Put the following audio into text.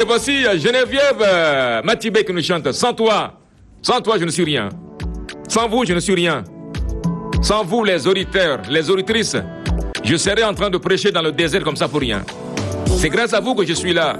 voici Geneviève Matibé qui nous chante. Sans toi, je ne suis rien. Sans vous, je ne suis rien. Sans vous, les auditeurs, les auditrices, je serais en train de prêcher dans le désert comme ça pour rien. C'est grâce à vous que je suis là.